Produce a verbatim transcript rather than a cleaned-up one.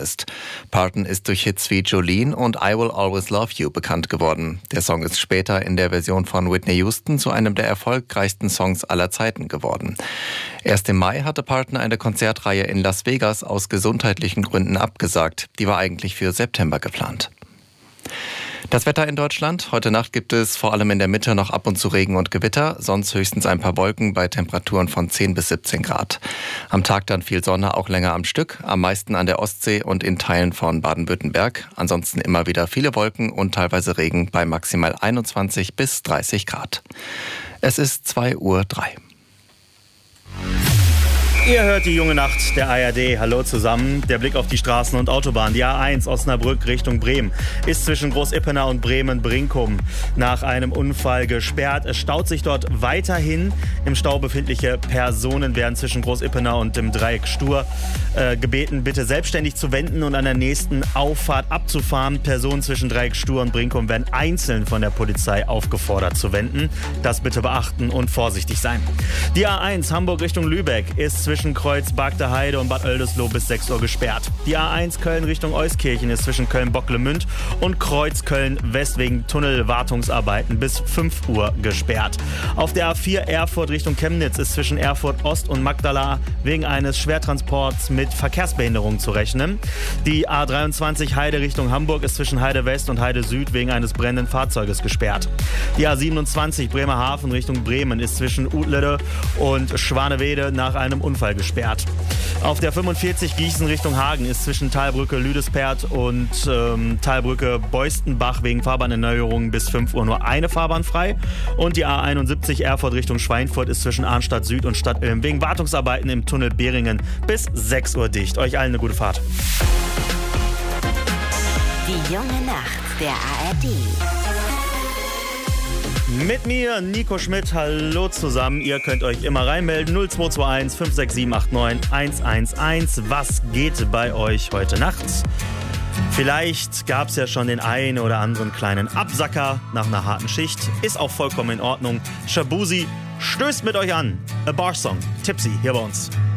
ist. Parton ist durch Hits wie Jolene und I Will Always Love You bekannt geworden. Der Song ist später in der Version von Whitney Houston zu einem der erfolgreichsten Songs aller Zeiten geworden. Erst im Mai hatte Parton eine Konzertreihe in Las Vegas aus gesundheitlichen Gründen abgesagt. Die war eigentlich für September geplant. Das Wetter in Deutschland. Heute Nacht gibt es vor allem in der Mitte noch ab und zu Regen und Gewitter, sonst höchstens ein paar Wolken bei Temperaturen von zehn bis siebzehn Grad. Am Tag dann viel Sonne, auch länger am Stück, am meisten an der Ostsee und in Teilen von Baden-Württemberg. Ansonsten immer wieder viele Wolken und teilweise Regen bei maximal einundzwanzig bis dreißig Grad. Es ist zwei Uhr drei. Ihr hört die junge Nacht der A R D. Hallo zusammen. Der Blick auf die Straßen und Autobahnen. Die A eins Osnabrück Richtung Bremen ist zwischen Groß-Ippenau und Bremen-Brinkum nach einem Unfall gesperrt. Es staut sich dort weiterhin. Im Stau befindliche Personen werden zwischen Groß-Ippenau und dem Dreieck Stur äh, gebeten, bitte selbstständig zu wenden und an der nächsten Auffahrt abzufahren. Personen zwischen Dreieck Stur und Brinkum werden einzeln von der Polizei aufgefordert zu wenden. Das bitte beachten und vorsichtig sein. Die A eins Hamburg Richtung Lübeck ist zwischen zwischen Kreuz, Bargteheide und Bad Oldesloe bis sechs Uhr gesperrt. Die A eins Köln Richtung Euskirchen ist zwischen Köln-Bocklemünd und Kreuz Köln-West wegen Tunnelwartungsarbeiten bis fünf Uhr gesperrt. Auf der A vier Erfurt Richtung Chemnitz ist zwischen Erfurt Ost und Magdala wegen eines Schwertransports mit Verkehrsbehinderung zu rechnen. Die A dreiundzwanzig Heide Richtung Hamburg ist zwischen Heide West und Heide Süd wegen eines brennenden Fahrzeuges gesperrt. Die A siebenundzwanzig Bremerhaven Richtung Bremen ist zwischen Utlede und Schwanewede nach einem Unfall gesperrt. Auf der fünfundvierzig Gießen Richtung Hagen ist zwischen Talbrücke Lüdespert und ähm, Talbrücke Beustenbach wegen Fahrbahnerneuerungen bis fünf Uhr nur eine Fahrbahn frei. Und die A einundsiebzig Erfurt Richtung Schweinfurt ist zwischen Arnstadt Süd und Stadt Ilm wegen Wartungsarbeiten im Tunnel Beringen bis sechs Uhr dicht. Euch allen eine gute Fahrt. Die junge Nacht der A R D. Mit mir, Nico Schmidt, hallo zusammen. Ihr könnt euch immer reinmelden. null zwei zwei eins fünf sechs sieben acht neun eins eins eins. Was geht bei euch heute Nacht? Vielleicht gab es ja schon den einen oder anderen kleinen Absacker nach einer harten Schicht. Ist auch vollkommen in Ordnung. Shabuzi stößt mit euch an. A Bar Song. Tipsy hier bei uns.